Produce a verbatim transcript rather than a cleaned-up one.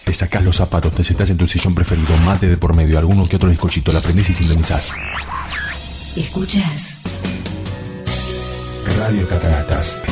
Te sacas los zapatos, te sientas en tu sillón preferido, mate de por medio, alguno que otro bizcochito, la prendés y sintonizás. Escuchas Radio Cataratas.